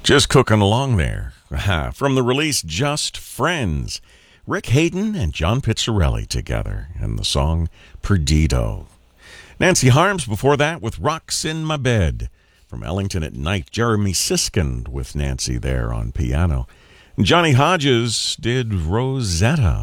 Just cooking along there. From the release Just Friends, Rick Hayden and John Pizzarelli together, and the song Perdido. Nancy Harms before that with Rocks in My Bed. From Ellington at Night, Jeremy Siskind with Nancy there on piano. Johnny Hodges did Rosetta.